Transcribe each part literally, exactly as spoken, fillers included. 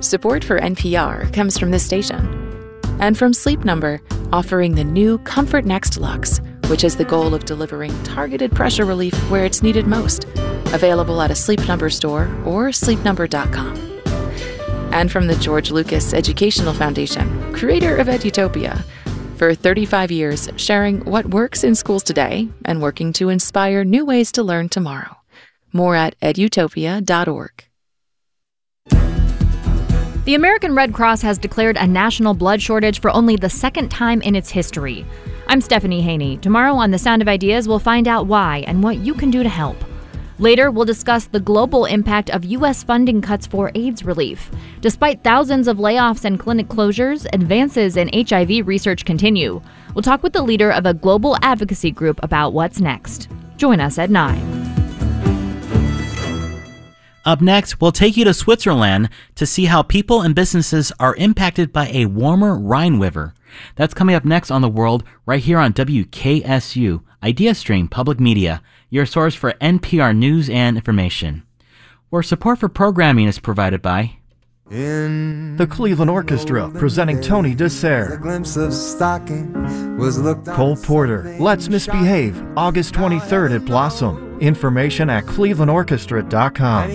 Support for N P R comes from this station. And from Sleep Number, offering the new Comfort Next Luxe, which has the goal of delivering targeted pressure relief where it's needed most. Available at a Sleep Number store or sleep number dot com. And from the George Lucas Educational Foundation, creator of Edutopia, for thirty-five years sharing what works in schools today and working to inspire new ways to learn tomorrow. More at edutopia dot org. The American Red Cross has declared a national blood shortage for only the second time in its history. I'm Stephanie Haney. Tomorrow on The Sound of Ideas, we'll find out why and what you can do to help. Later, we'll discuss the global impact of U S funding cuts for AIDS relief. Despite thousands of layoffs and clinic closures, advances in H I V research continue. We'll talk with the leader of a global advocacy group about what's next. Join us at nine. Up next, we'll take you to Switzerland to see how people and businesses are impacted by a warmer Rhine River. That's coming up next on The World, right here on W K S U, IdeaStream Public Media, your source for N P R news and information. Where support for programming is provided by the Cleveland Orchestra, presenting Tony Dessert. Cole Porter, Let's Misbehave, August twenty-third at Blossom. Information at cleveland orchestra dot com.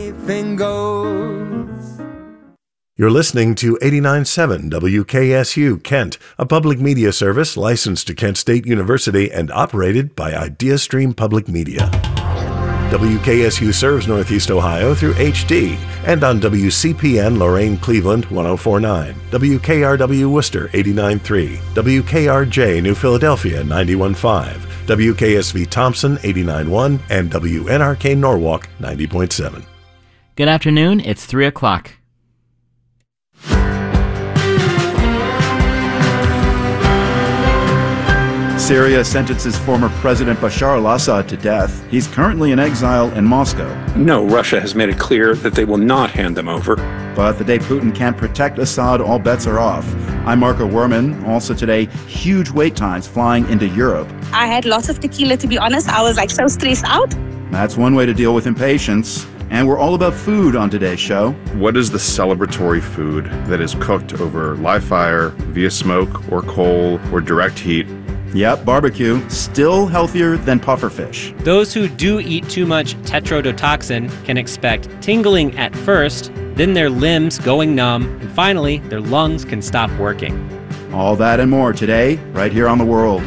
You're listening to eighty-nine point seven W K S U Kent, a public media service licensed to Kent State University and operated by IdeaStream Public Media. W K S U serves Northeast Ohio through H D and on W C P N Lorain Cleveland one oh four point nine, W K R W Worcester eighty-nine point three, W K R J New Philadelphia ninety-one point five, W K S V Thompson eighty-nine point one, and W N R K Norwalk ninety point seven. Good afternoon, it's three o'clock. Syria sentences former President Bashar al-Assad to death. He's currently in exile in Moscow. No, Russia has made it clear that they will not hand them over. But the day Putin can't protect Assad, all bets are off. I'm Marco Werman. Also today, huge wait times flying into Europe. I had lots of tequila, to be honest. I was like so stressed out. That's one way to deal with impatience. And we're all about food on today's show. What is the celebratory food that is cooked over live fire, via smoke, or coal, or direct heat? Yep, barbecue, still healthier than pufferfish. Those who do eat too much tetrodotoxin can expect tingling at first, then their limbs going numb, and finally, their lungs can stop working. All that and more today, right here on The World.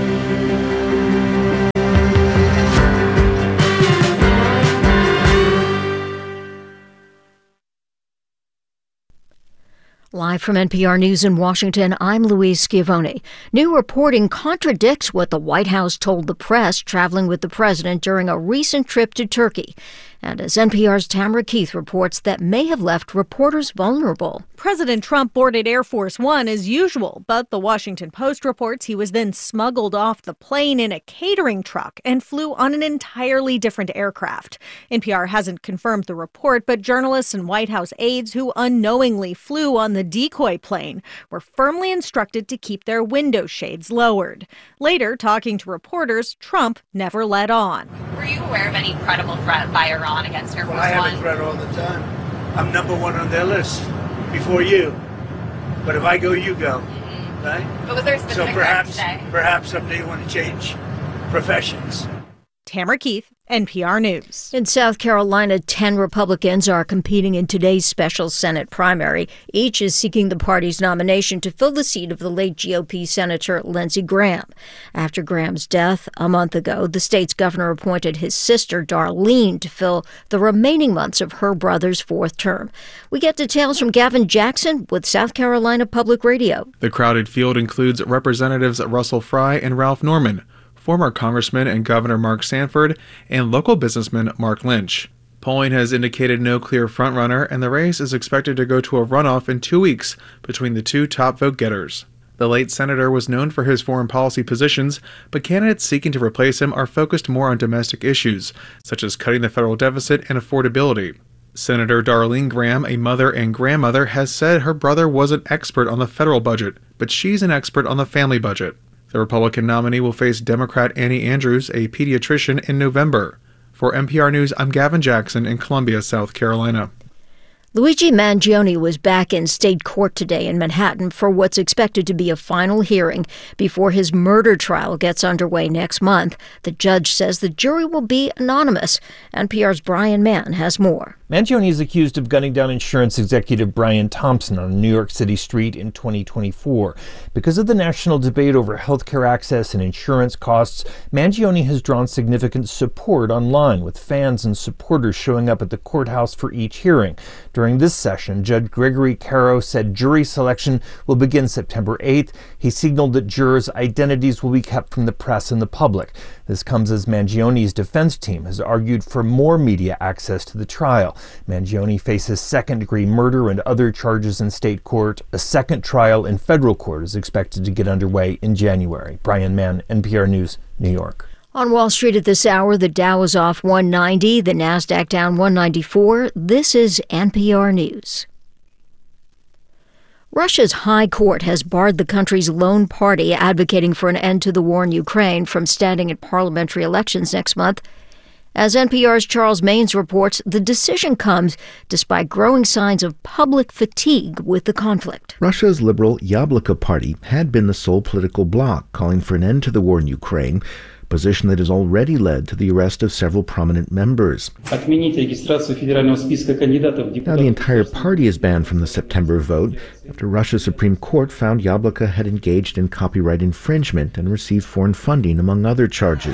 Live from N P R News in Washington, I'm Louise Schiavone. New reporting contradicts what the White House told the press traveling with the president during a recent trip to Turkey. And as N P R's Tamara Keith reports, that may have left reporters vulnerable. President Trump boarded Air Force One as usual, but the Washington Post reports he was then smuggled off the plane in a catering truck and flew on an entirely different aircraft. N P R hasn't confirmed the report, but journalists and White House aides who unknowingly flew on the decoy plane were firmly instructed to keep their window shades lowered. Later, talking to reporters, Trump never let on. Were you aware of any credible threat by Iran against Air Force well, I have One? a threat all the time. I'm number one on their list before you. But if I go, you go, mm-hmm. right? But was there a specific so perhaps, threat today? perhaps someday you want to change professions. Tamara Keith, N P R News. In South Carolina, ten Republicans are competing in today's special Senate primary. Each is seeking the party's nomination to fill the seat of the late G O P Senator Lindsey Graham. After Graham's death a month ago, the state's governor appointed his sister, Darlene, to fill the remaining months of her brother's fourth term. We get details from Gavin Jackson with South Carolina Public Radio. The crowded field includes Representatives Russell Fry and Ralph Norman, former Congressman and Governor Mark Sanford, and local businessman Mark Lynch. Polling has indicated no clear frontrunner, and the race is expected to go to a runoff in two weeks between the two top vote-getters. The late senator was known for his foreign policy positions, but candidates seeking to replace him are focused more on domestic issues, such as cutting the federal deficit and affordability. Senator Darlene Graham, a mother and grandmother, has said her brother was an expert on the federal budget, but she's an expert on the family budget. The Republican nominee will face Democrat Annie Andrews, a pediatrician, in November. For N P R News, I'm Gavin Jackson in Columbia, South Carolina. Luigi Mangione was back in state court today in Manhattan for what's expected to be a final hearing before his murder trial gets underway next month. The judge says the jury will be anonymous. N P R's Brian Mann has more. Mangione is accused of gunning down insurance executive Brian Thompson on a New York City street in twenty twenty-four. Because of the national debate over health care access and insurance costs, Mangione has drawn significant support online, with fans and supporters showing up at the courthouse for each hearing. During this session, Judge Gregory Caro said jury selection will begin September eighth. He signaled that jurors' identities will be kept from the press and the public. This comes as Mangione's defense team has argued for more media access to the trial. Mangione faces second-degree murder and other charges in state court. A second trial in federal court is expected to get underway in January. Brian Mann, N P R News, New York. On Wall Street at this hour, the Dow is off one ninety, the Nasdaq down one ninety-four. This is N P R News. Russia's high court has barred the country's lone party advocating for an end to the war in Ukraine from standing at parliamentary elections next month. As N P R's Charles Maynes reports, the decision comes despite growing signs of public fatigue with the conflict. Russia's liberal Yabloko party had been the sole political bloc calling for an end to the war in Ukraine, a position that has already led to the arrest of several prominent members. Now the entire party is banned from the September vote after Russia's Supreme Court found Yabloko had engaged in copyright infringement and received foreign funding, among other charges.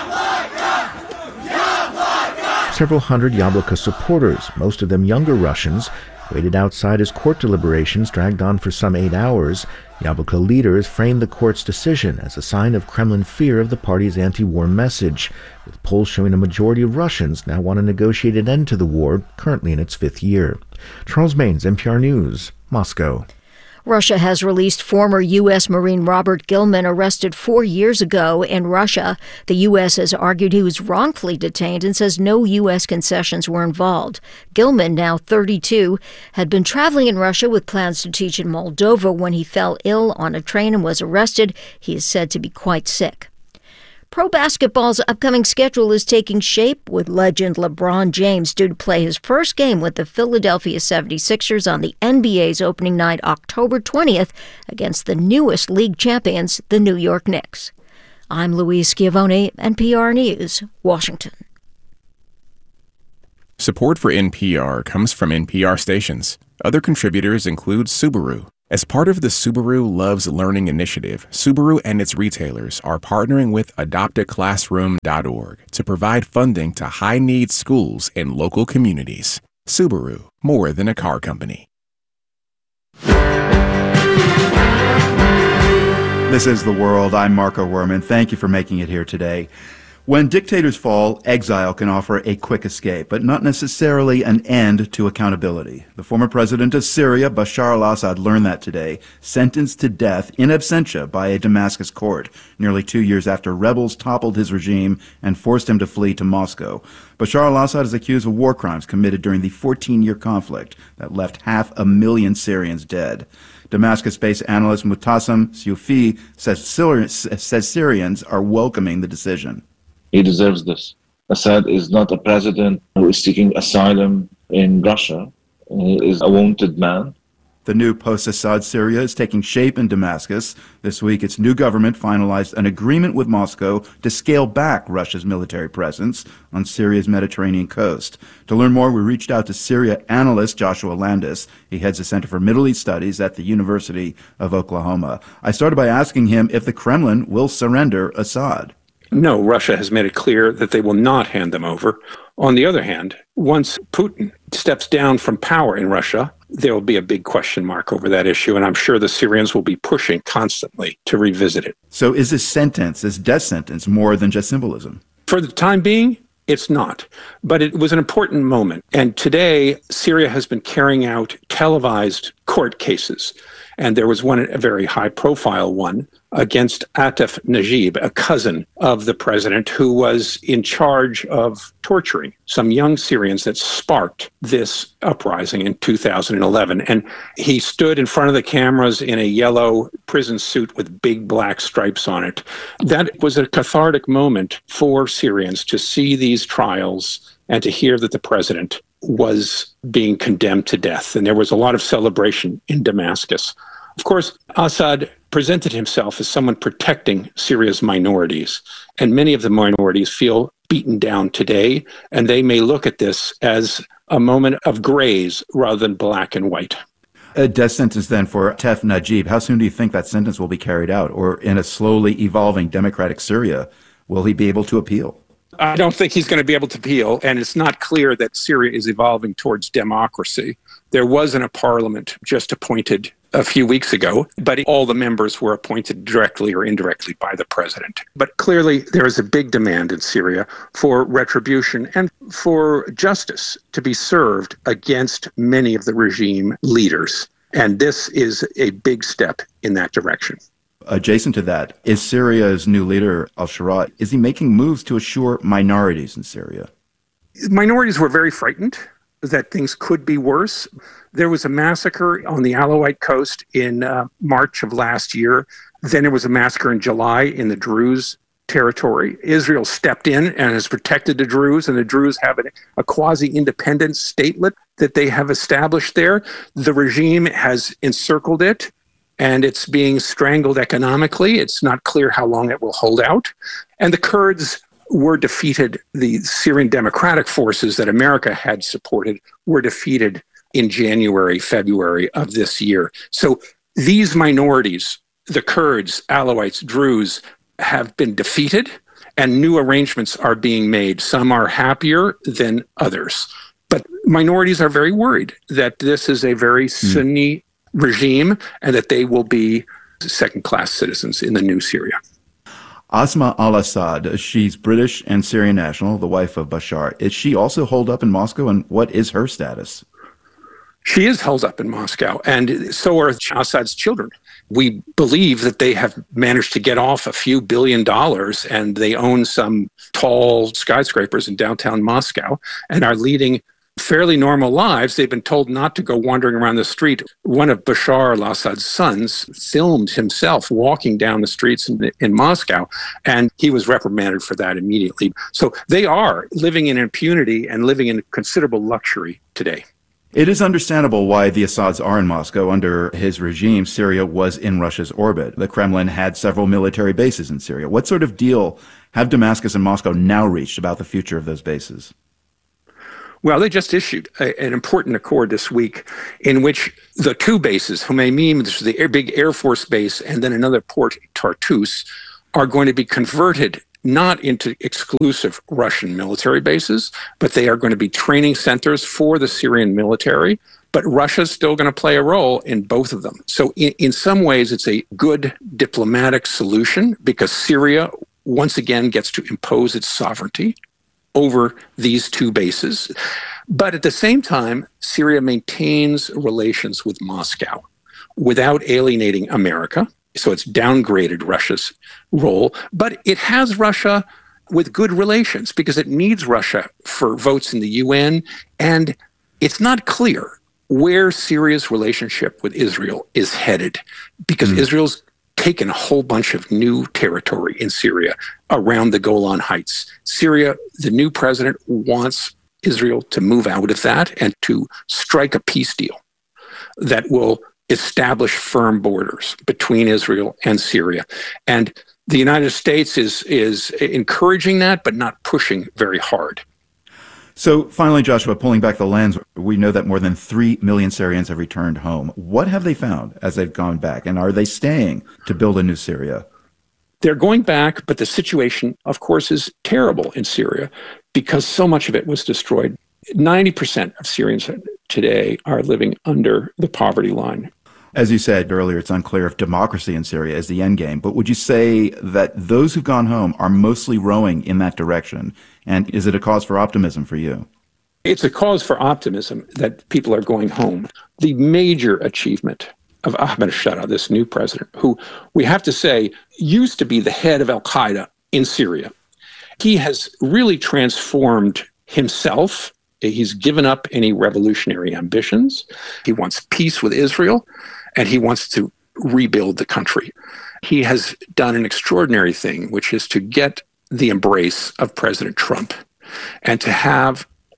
Several hundred Yabloko supporters, most of them younger Russians, waited outside as court deliberations dragged on for some eight hours. Yabloko leaders framed the court's decision as a sign of Kremlin fear of the party's anti-war message, with polls showing a majority of Russians now want a negotiated end to the war, currently in its fifth year. Charles Maynes, N P R News, Moscow. Russia has released former U S Marine Robert Gilman, arrested four years ago in Russia. The U S has argued he was wrongfully detained and says no U S concessions were involved. Gilman, now thirty-two, had been traveling in Russia with plans to teach in Moldova when he fell ill on a train and was arrested. He is said to be quite sick. Pro basketball's upcoming schedule is taking shape, with legend LeBron James due to play his first game with the Philadelphia seventy-sixers on the N B A's opening night, October twentieth, against the newest league champions, the New York Knicks. I'm Louise Schiavone, N P R News, Washington. Support for N P R comes from N P R stations. Other contributors include Subaru. As part of the Subaru Loves Learning initiative, Subaru and its retailers are partnering with adopt a classroom dot org to provide funding to high-needs schools in local communities. Subaru, more than a car company. This is The World. I'm Marco Werman. Thank you for making it here today. When dictators fall, exile can offer a quick escape, but not necessarily an end to accountability. The former president of Syria, Bashar al-Assad, learned that today, sentenced to death in absentia by a Damascus court, nearly two years after rebels toppled his regime and forced him to flee to Moscow. Bashar al-Assad is accused of war crimes committed during the fourteen-year conflict that left half a million Syrians dead. Damascus-based analyst Mutasam Siufi says, says Syrians are welcoming the decision. He deserves this. Assad is not a president who is seeking asylum in Russia. He is a wanted man. The new post-Assad Syria is taking shape in Damascus. This week, its new government finalized an agreement with Moscow to scale back Russia's military presence on Syria's Mediterranean coast. To learn more, we reached out to Syria analyst Joshua Landis. He heads the Center for Middle East Studies at the University of Oklahoma. I started by asking him if the Kremlin will surrender Assad. No, Russia has made it clear that they will not hand them over. On the other hand, once Putin steps down from power in Russia, there will be a big question mark over that issue, and I'm sure the Syrians will be pushing constantly to revisit it. So is this sentence, this death sentence, more than just symbolism? For the time being, it's not. But it was an important moment. And today, Syria has been carrying out televised court cases. And there was one, a very high-profile one, against Atef Najib, a cousin of the president who was in charge of torturing some young Syrians that sparked this uprising in two thousand eleven. And he stood in front of the cameras in a yellow prison suit with big black stripes on it. That was a cathartic moment for Syrians to see these trials and to hear that the president was being condemned to death, and there was a lot of celebration in Damascus. Of course, Assad presented himself as someone protecting Syria's minorities, and many of the minorities feel beaten down today, and they may look at this as a moment of grays rather than black and white. A death sentence then for Tef Najib. How soon do you think that sentence will be carried out? Or in a slowly evolving democratic Syria, will he be able to appeal? I don't think he's going to be able to appeal, and it's not clear that Syria is evolving towards democracy. There wasn't a parliament just appointed a few weeks ago, but all the members were appointed directly or indirectly by the president. But clearly, there is a big demand in Syria for retribution and for justice to be served against many of the regime leaders. And this is a big step in that direction. Adjacent to that, is Syria's new leader, al-Shara, is he making moves to assure minorities in Syria? Minorities were very frightened that things could be worse. There was a massacre on the Alawite coast in uh, March of last year. Then there was a massacre in July in the Druze territory. Israel stepped in and has protected the Druze, and the Druze have a, a quasi-independent statelet that they have established there. The regime has encircled it, and it's being strangled economically. It's not clear how long it will hold out. And the Kurds were defeated. The Syrian Democratic Forces that America had supported were defeated in January, February of this year. So these minorities, the Kurds, Alawites, Druze, have been defeated, and new arrangements are being made. Some are happier than others. But minorities are very worried that this is a very mm. Sunni regime and that they will be second-class citizens in the new Syria. Asma al-Assad, she's British and Syrian national, the wife of Bashar. Is she also holed up in Moscow, and what is her status? She is held up in Moscow, and so are Assad's children. We believe that they have managed to get off a few billion dollars, and they own some tall skyscrapers in downtown Moscow and are leading fairly normal lives. They've been told not to go wandering around the street. One of Bashar al-Assad's sons filmed himself walking down the streets in, in Moscow, and he was reprimanded for that immediately. So they are living in impunity and living in considerable luxury today. It is understandable why the Assads are in Moscow. Under his regime, Syria was in Russia's orbit. The Kremlin had several military bases in Syria. What sort of deal have Damascus and Moscow now reached about the future of those bases? Well, they just issued a, an important accord this week in which the two bases, Khmeimim, this is the big Air Force base, and then another port, Tartus, are going to be converted not into exclusive Russian military bases, but they are going to be training centers for the Syrian military. But Russia's still going to play a role in both of them. So in, in some ways, it's a good diplomatic solution because Syria once again gets to impose its sovereignty over these two bases. But at the same time, Syria maintains relations with Moscow without alienating America. So it's downgraded Russia's role, but it has Russia with good relations because it needs Russia for votes in the U N. And it's not clear where Syria's relationship with Israel is headed because mm. Israel's taken a whole bunch of new territory in Syria around the Golan Heights. Syria, the new president wants Israel to move out of that and to strike a peace deal that will establish firm borders between Israel and Syria. And the United States is is encouraging that, but not pushing very hard. So finally, Joshua, pulling back the lens, we know that more than three million Syrians have returned home. What have they found as they've gone back? And are they staying to build a new Syria? They're going back, but the situation, of course, is terrible in Syria because so much of it was destroyed. ninety percent of Syrians today are living under the poverty line. As you said earlier, it's unclear if democracy in Syria is the end game. But would you say that those who've gone home are mostly rowing in that direction? And is it a cause for optimism for you? It's a cause for optimism that people are going home. The major achievement of Ahmed al-Shara, this new president, who we have to say used to be the head of al-Qaeda in Syria, he has really transformed himself. He's given up any revolutionary ambitions. He wants peace with Israel, and he wants to rebuild the country. He has done an extraordinary thing, which is to get the embrace of President Trump and to have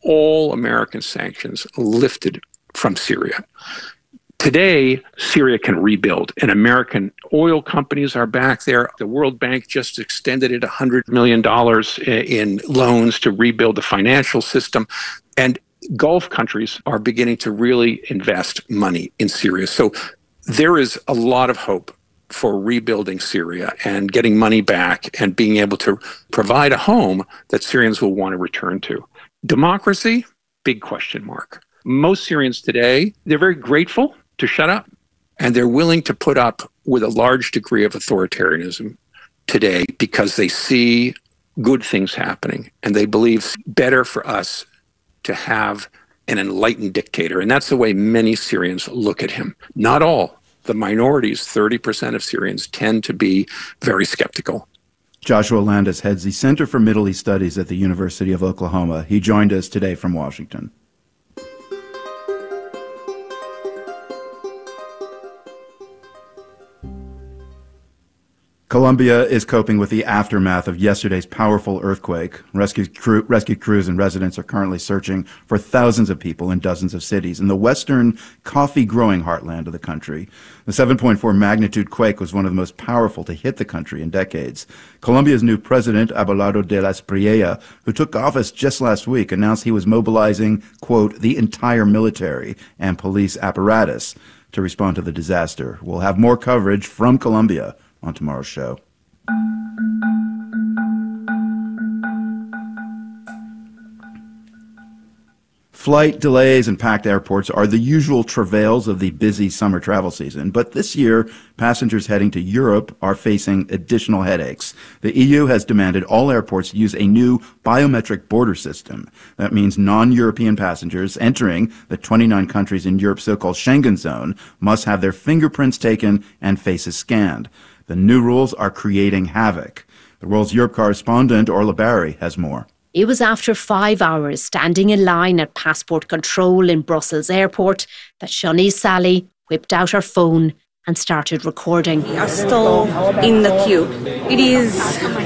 all American sanctions lifted from Syria. Today, Syria can rebuild, and American oil companies are back there. The World Bank just extended it one hundred million dollars in loans to rebuild the financial system. And Gulf countries are beginning to really invest money in Syria. So there is a lot of hope for rebuilding Syria and getting money back and being able to provide a home that Syrians will want to return to. Democracy, big question mark. Most Syrians today, they're very grateful to shut up, and they're willing to put up with a large degree of authoritarianism today because they see good things happening, and they believe it's better for us to have an enlightened dictator. And that's the way many Syrians look at him. Not all. The minorities, thirty percent of Syrians, tend to be very skeptical. Joshua Landis heads the Center for Middle East Studies at the University of Oklahoma. He joined us today from Washington. Colombia is coping with the aftermath of yesterday's powerful earthquake. Rescue, crew, rescue crews and residents are currently searching for thousands of people in dozens of cities in the western coffee-growing heartland of the country. The seven point four magnitude quake was one of the most powerful to hit the country in decades. Colombia's new president, Abelardo de la Espriella, who took office just last week, announced he was mobilizing, quote, the entire military and police apparatus to respond to the disaster. We'll have more coverage from Colombia on tomorrow's show. Flight delays and packed airports are the usual travails of the busy summer travel season, but this year, passengers heading to Europe are facing additional headaches. The E U has demanded all airports use a new biometric border system. That means non-European passengers entering the twenty-nine countries in Europe's so-called Schengen zone must have their fingerprints taken and faces scanned. The new rules are creating havoc. The World's Europe correspondent, Orla Barry, has more. It was after five hours standing in line at passport control in Brussels airport that Shanice Sally whipped out her phone and started recording. We are still in the queue. It is,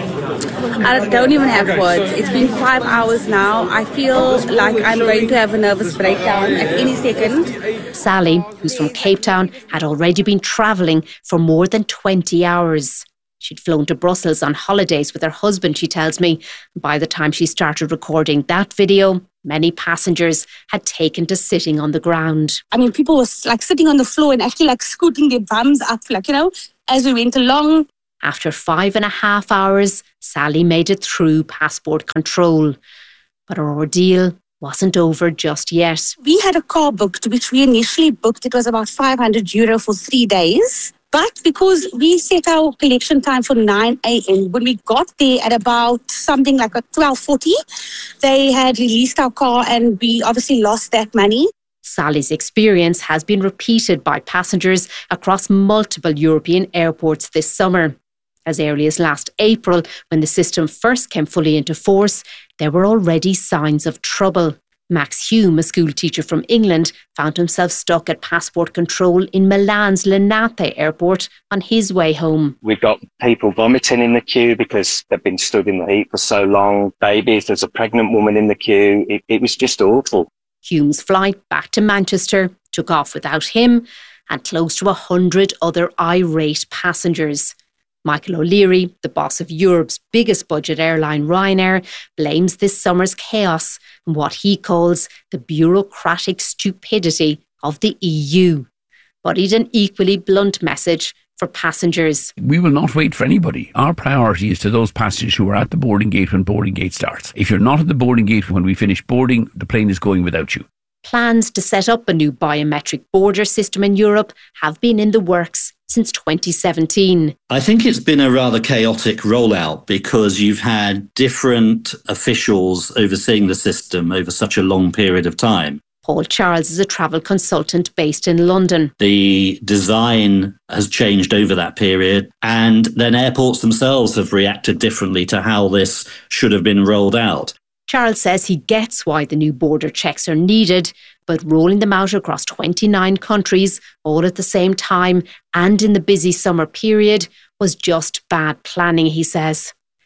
I don't even have words. It's been five hours now. I feel like I'm going to have a nervous breakdown at any second. Sally, who's from Cape Town, had already been travelling for more than twenty hours. She'd flown to Brussels on holidays with her husband, she tells me. By the time she started recording that video, many passengers had taken to sitting on the ground. I mean, people were like sitting on the floor and actually like scooting their bums up, like, you know, as we went along. After five and a half hours, Sally made it through passport control. But her ordeal wasn't over just yet. We had a car booked, which we initially booked. It was about five hundred euro for three days. But because we set our collection time for nine a.m., when we got there at about something like a twelve forty, they had released our car and we obviously lost that money. Sally's experience has been repeated by passengers across multiple European airports this summer. As early as last April, when the system first came fully into force, there were already signs of trouble. Max Hume, a school teacher from England, found himself stuck at passport control in Milan's Linate airport on his way home. We've got people vomiting in the queue because they've been stood in the heat for so long. Babies, there's a pregnant woman in the queue. It, it was just awful. Hume's flight back to Manchester took off without him and close to a hundred other irate passengers. Michael O'Leary, the boss of Europe's biggest budget airline Ryanair, blames this summer's chaos and what he calls the bureaucratic stupidity of the E U. But he'd an equally blunt message for passengers. We will not wait for anybody. Our priority is to those passengers who are at the boarding gate when boarding gate starts. If you're not at the boarding gate when we finish boarding, the plane is going without you. Plans to set up a new biometric border system in Europe have been in the works since twenty seventeen. I think it's been a rather chaotic rollout because you've had different officials overseeing the system over such a long period of time. Paul Charles is a travel consultant based in London. The design has changed over that period, and then airports themselves have reacted differently to how this should have been rolled out. Charles says he gets why the new border checks are needed, but rolling them out across twenty-nine countries all at the same time and in the busy summer period was just bad planning, he says.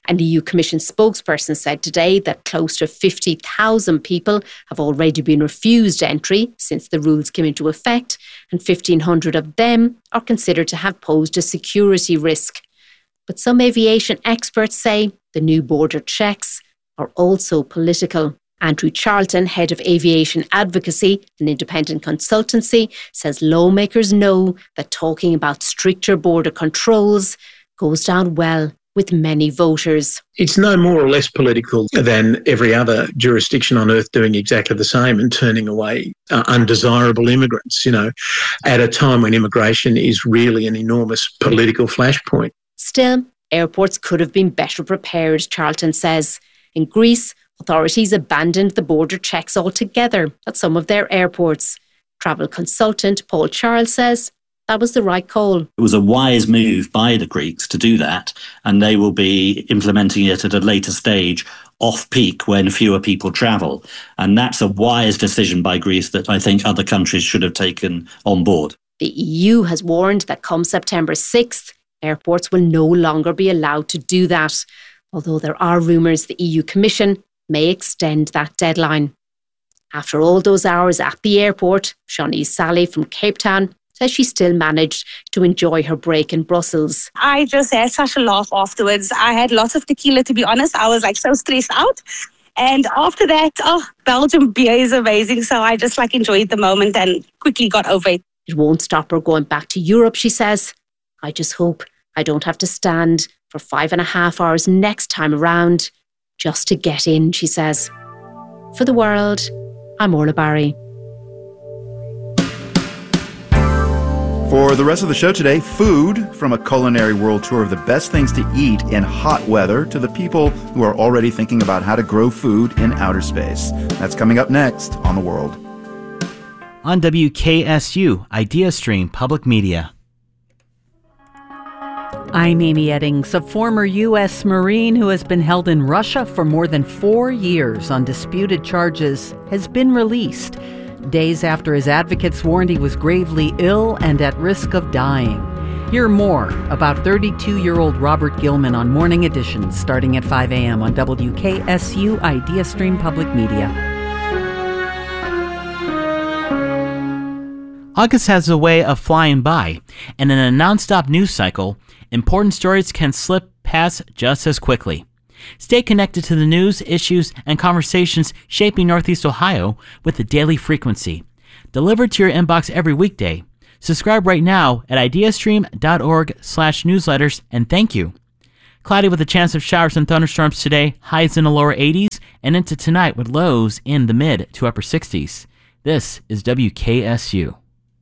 An E U Commission spokesperson said today that close to fifty thousand people have already been refused entry since the rules came into effect, and fifteen hundred of them are considered to have posed a security risk. But some aviation experts say the new border checks are also political. Andrew Charlton, head of aviation advocacy, an independent consultancy, says lawmakers know that talking about stricter border controls goes down well with many voters. It's no more or less political than every other jurisdiction on earth doing exactly the same and turning away uh, undesirable immigrants, you know, at a time when immigration is really an enormous political flashpoint. Still, airports could have been better prepared, Charlton says. In Greece, authorities abandoned the border checks altogether at some of their airports. Travel consultant Paul Charles says that was the right call. It was a wise move by the Greeks to do that, and they will be implementing it at a later stage, off-peak, when fewer people travel. And that's a wise decision by Greece that I think other countries should have taken on board. The E U has warned that come September sixth, airports will no longer be allowed to do that, although there are rumours the E U Commission may extend that deadline. After all those hours at the airport, Shawnee's Sally from Cape Town says she still managed to enjoy her break in Brussels. I just had such a laugh afterwards. I had lots of tequila, to be honest. I was like so stressed out. And after that, oh, Belgium beer is amazing. So I just like enjoyed the moment and quickly got over it. It won't stop her going back to Europe, she says. I just hope I don't have to stand for five and a half hours next time around just to get in, she says. For the World, I'm Orla Barry. For the rest of the show today, food, from a culinary world tour of the best things to eat in hot weather to the people who are already thinking about how to grow food in outer space. That's coming up next on The World. On W K S U, IdeaStream Public Media. I'm Amy Eddings. A former U S Marine who has been held in Russia for more than four years on disputed charges has been released, days after his advocates warned he was gravely ill and at risk of dying. Hear more about thirty-two-year-old Robert Gilman on Morning Edition starting at five a.m. on W K S U IdeaStream Public Media. August has a way of flying by, and in a nonstop news cycle, important stories can slip past just as quickly. Stay connected to the news, issues, and conversations shaping Northeast Ohio with the Daily Frequency. Delivered to your inbox every weekday. Subscribe right now at ideastream.org slash newsletters, and thank you. Cloudy with a chance of showers and thunderstorms today, highs in the lower eighties, and into tonight with lows in the mid to upper sixties. This is W K S U.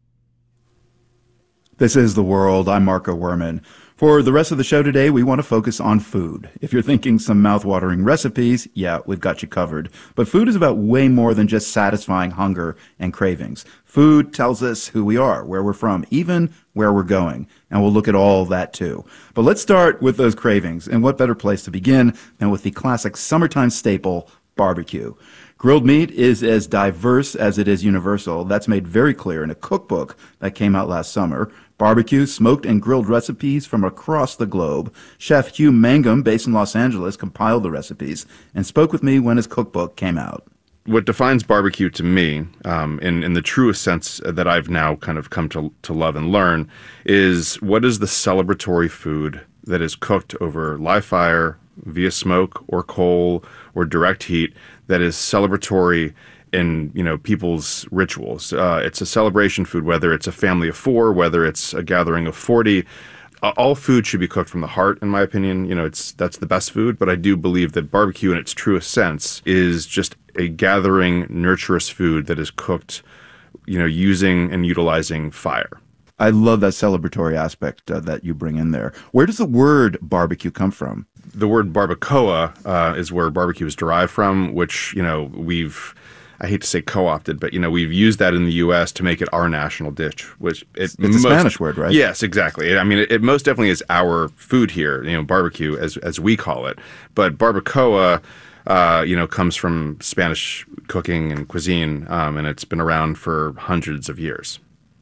This is The World. I'm Marco Werman. For the rest of the show today, we want to focus on food. If you're thinking some mouth-watering recipes, yeah, we've got you covered. But food is about way more than just satisfying hunger and cravings. Food tells us who we are, where we're from, even where we're going. And we'll look at all that too. But let's start with those cravings. And what better place to begin than with the classic summertime staple, barbecue. Grilled meat is as diverse as it is universal. That's made very clear in a cookbook that came out last summer. Barbecue, smoked and grilled recipes from across the globe. Chef Hugh Mangum, based in Los Angeles, compiled the recipes and spoke with me when his cookbook came out. What defines barbecue to me, um, in, in the truest sense that I've now kind of come to, to love and learn, is what is the celebratory food that is cooked over live fire, via smoke or coal or direct heat, that is celebratory in, you know, people's rituals. Uh, it's a celebration food, whether it's a family of four, whether it's a gathering of forty. Uh, all food should be cooked from the heart, in my opinion. You know, it's that's the best food, but I do believe that barbecue in its truest sense is just a gathering, nurturous food that is cooked, you know, using and utilizing fire. I love that celebratory aspect uh, that you bring in there. Where does the word barbecue come from? The word barbacoa uh, is where barbecue is derived from, which, you know, we've, I hate to say co-opted, but, you know, we've used that in the U S to make it our national dish, which it, it's most, a Spanish word, right? Yes, exactly. I mean, it, it most definitely is our food here, you know, barbecue as as we call it. But barbacoa, uh, you know, comes from Spanish cooking and cuisine, um, and it's been around for hundreds of years.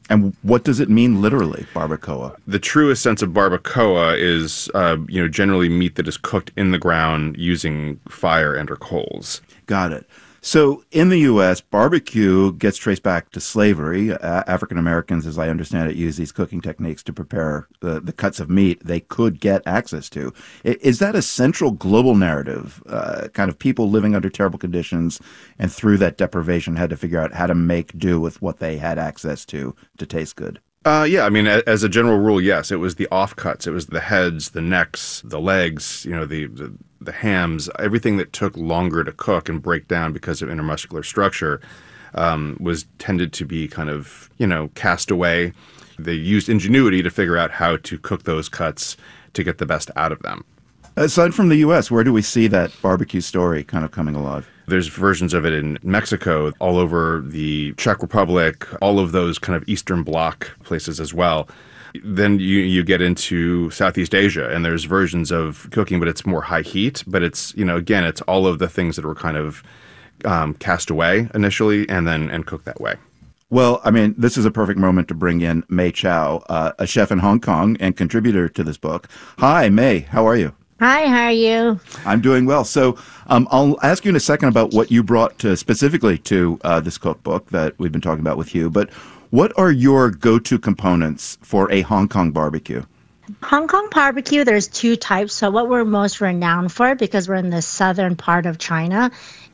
And what does it mean literally, barbacoa? The truest sense of barbacoa is, uh, you know, generally meat that is cooked in the ground using fire and or coals. Got it. So in the U S, barbecue gets traced back to slavery. Uh, African Americans, as I understand it, use these cooking techniques to prepare the, the cuts of meat they could get access to. I, is that a central global narrative, uh, kind of people living under terrible conditions and through that deprivation had to figure out how to make do with what they had access to to taste good? Uh, yeah, I mean, as a general rule, yes. It was the offcuts. It was the heads, the necks, the legs, you know, the, the the hams, everything that took longer to cook and break down because of intermuscular structure um, was tended to be kind of, you know, cast away. They used ingenuity to figure out how to cook those cuts to get the best out of them. Aside from the U S, where do we see that barbecue story kind of coming alive? There's versions of it in Mexico, all over the Czech Republic, all of those kind of Eastern Bloc places as well. Then you, you get into Southeast Asia, and there's versions of cooking, but it's more high heat. But it's, you know, again, it's all of the things that were kind of um, cast away initially and then and cooked that way. Well, I mean, this is a perfect moment to bring in Mei Chao, uh, a chef in Hong Kong and contributor to this book. Hi, Mei. How are you? Hi, how are you? I'm doing well. So um, I'll ask you in a second about what you brought to specifically to uh, this cookbook that we've been talking about with Hugh. But what are your go-to components for a Hong Kong barbecue? Hong Kong barbecue, there's two types. So what we're most renowned for, because we're in the southern part of China,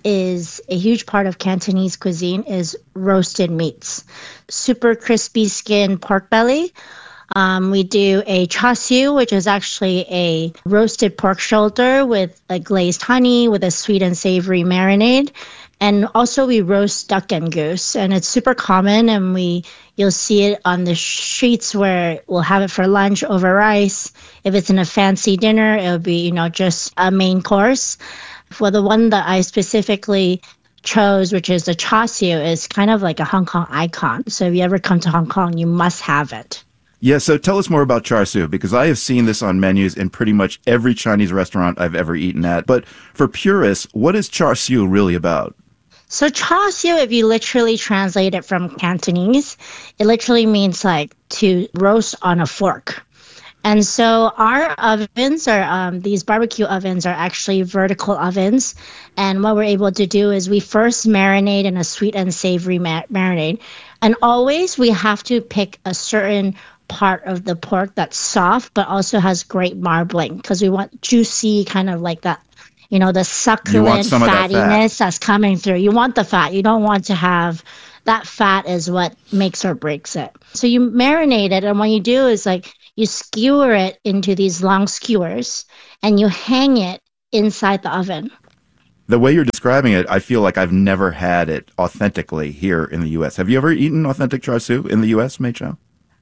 is a huge part of Cantonese cuisine is roasted meats. Super crispy skin pork belly. Um, we do a char siu, which is actually a roasted pork shoulder with a glazed honey with a sweet and savory marinade. And also we roast duck and goose, and it's super common, and we you'll see it on the streets where we'll have it for lunch over rice. If it's in a fancy dinner, it'll be, you know, just a main course. For the one that I specifically chose, which is the char siu, is kind of like a Hong Kong icon. So if you ever come to Hong Kong, you must have it. Yeah, so tell us more about char siu, because I have seen this on menus in pretty much every Chinese restaurant I've ever eaten at. But for purists, what is char siu really about? So char siu, if you literally translate it from Cantonese, it literally means like to roast on a fork. And so our ovens are, um, these barbecue ovens are actually vertical ovens. And what we're able to do is we first marinate in a sweet and savory ma- marinade. And always we have to pick a certain part of the pork that's soft, but also has great marbling, because we want juicy, kind of like that, you know, the succulent fattiness that fat. That's coming through. You want the fat. You don't want to have that fat is what makes or breaks it. So you marinate it, and what you do is like you skewer it into these long skewers, and you hang it inside the oven. The way you're describing it, I feel like I've never had it authentically here in the U S. Have you ever eaten authentic char siu in the U S, Mei Chao?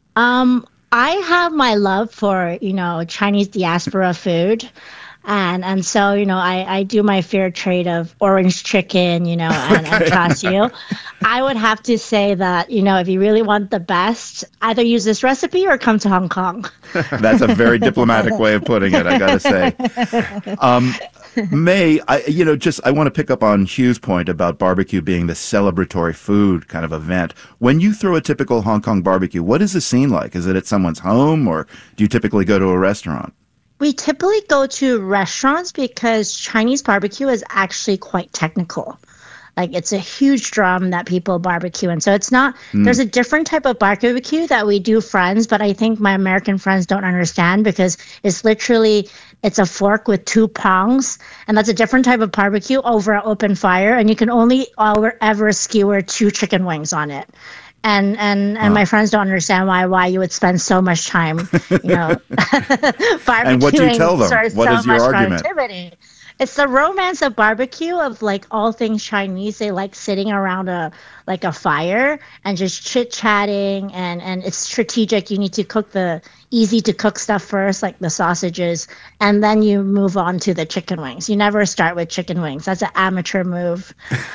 Um, I have my love for, you know, Chinese diaspora food. And and so, you know, I, I do my fair trade of orange chicken, you know, and, and char siu. I would have to say that, you know, if you really want the best, either use this recipe or come to Hong Kong. That's a very diplomatic way of putting it, I got to say. Um, May, I, you know, just I want to pick up on Hugh's point about barbecue being the celebratory food kind of event. When you throw a typical Hong Kong barbecue, what is the scene like? Is it at someone's home, or do you typically go to a restaurant? We typically go to restaurants because Chinese barbecue is actually quite technical. Like, it's a huge drum that people barbecue. And so it's not, mm. there's a different type of barbecue that we do friends, but I think my American friends don't understand, because it's literally, it's a fork with two prongs, and that's a different type of barbecue over an open fire. And you can only ever, ever skewer two chicken wings on it. And and, and oh. my friends don't understand why why you would spend so much time, you know, barbecuing. And what do you tell them? What so is your argument? Productivity. It's the romance of barbecue, of like all things Chinese. They like sitting around a like a fire and just chit chatting, and and it's strategic. You need to cook the easy to cook stuff first, like the sausages, and then you move on to the chicken wings. You never start with chicken wings. That's an amateur move.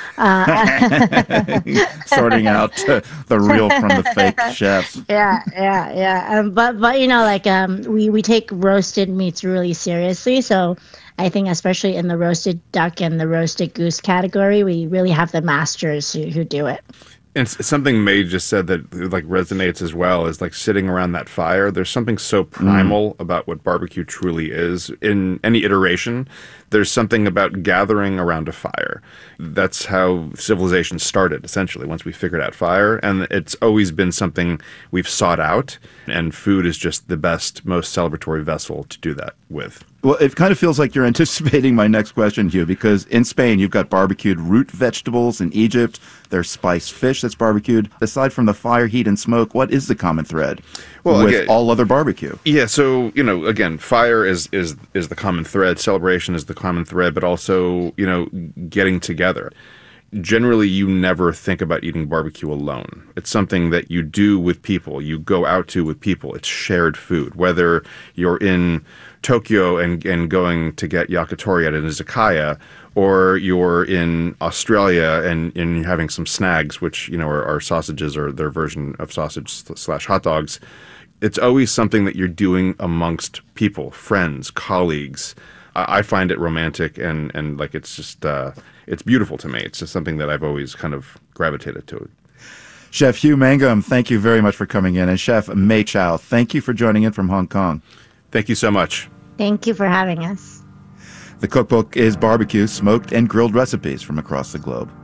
Uh, Sorting out uh, the real from the fake chefs. Yeah, yeah, yeah. Um, but but you know, like um, we we take roasted meats really seriously. So I think especially in the roasted duck and the roasted goose category, we really have the masters who, who do it. And something May just said that like resonates as well is like sitting around that fire. There's something so primal mm. about what barbecue truly is. In any iteration, there's something about gathering around a fire. That's how civilization started, essentially, once we figured out fire. And it's always been something we've sought out. And food is just the best, most celebratory vessel to do that with. Well, it kind of feels like you're anticipating my next question, Hugh, because in Spain, you've got barbecued root vegetables. In Egypt, there's spiced fish that's barbecued. Aside from the fire, heat, and smoke, what is the common thread well, with again, all other barbecue? Yeah, so, you know, again, fire is, is, is the common thread. Celebration is the common thread, but also, you know, getting together. Generally, you never think about eating barbecue alone. It's something that you do with people. You go out to with people. It's shared food. Whether you're in Tokyo and, and going to get yakitori at an izakaya, or you're in Australia and, and you're having some snags, which, you know, are, are sausages or their version of sausage slash hot dogs. It's always something that you're doing amongst people, friends, colleagues. I find it romantic and, and like it's just uh, it's beautiful to me. It's just something that I've always kind of gravitated to. Chef Hugh Mangum, thank you very much for coming in. And Chef May Chow, thank you for joining in from Hong Kong. Thank you so much. Thank you for having us. The cookbook is Barbecue, Smoked and Grilled Recipes from Across the Globe.